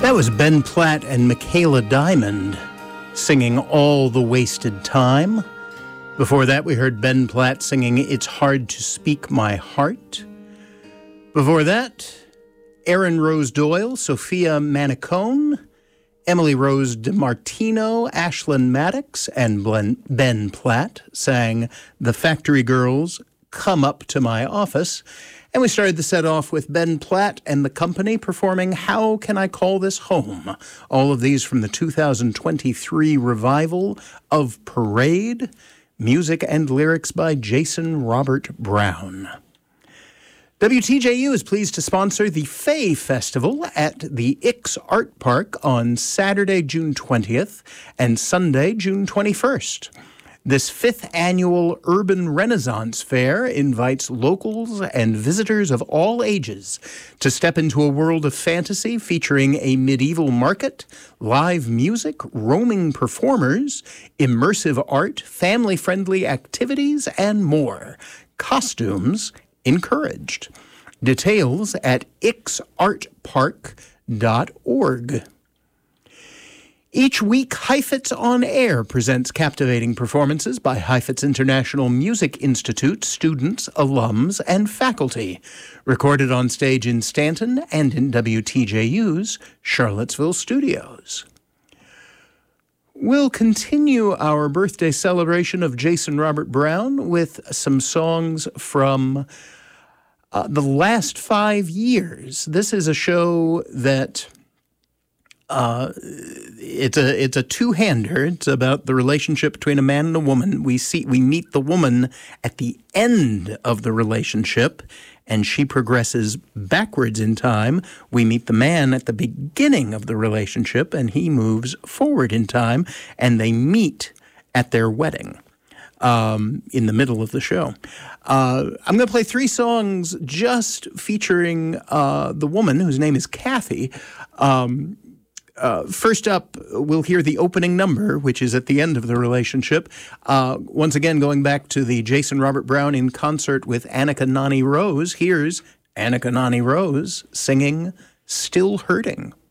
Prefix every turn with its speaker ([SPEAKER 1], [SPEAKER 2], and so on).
[SPEAKER 1] That was Ben Platt and Michaela Diamond singing All the Wasted Time. Before that, we heard Ben Platt singing It's Hard to Speak My Heart. Before that, Erin Rose Doyle, Sophia Manicone, Emily Rose DiMartino, Ashlyn Maddox, and Ben Platt sang The Factory Girls, Come Up to My Office. And we started the set off with Ben Platt and the company performing How Can I Call This Home? All of these from the 2023 revival of Parade, music and lyrics by Jason Robert Brown. WTJU is pleased to sponsor the Fay Festival at the Ix Art Park on Saturday, June 20th and Sunday, June 21st. This 5th annual Urban Renaissance Fair invites locals and visitors of all ages to step into a world of fantasy featuring a medieval market, live music, roaming performers, immersive art, family-friendly activities, and more. Costumes encouraged. Details at ixartpark.org. Each week, Heifetz on Air presents captivating performances by Heifetz International Music Institute students, alums, and faculty, recorded on stage in Stanton and in WTJU's Charlottesville studios. We'll continue our birthday celebration of Jason Robert Brown with some songs from the last 5 years. This is a show that it's a two-hander. It's about the relationship between a man and a woman. We meet the woman at the end of the relationship, and she progresses backwards in time. We meet the man at the beginning of the relationship, and he moves forward in time, and they meet at their wedding in the middle of the show. I'm going to play 3 songs just featuring the woman, whose name is Kathy. First up, we'll hear the opening number, which is at the end of the relationship. Once again, going back to the Jason Robert Brown in concert with Annika Nani Rose, here's Annika Nani Rose singing Still Hurting.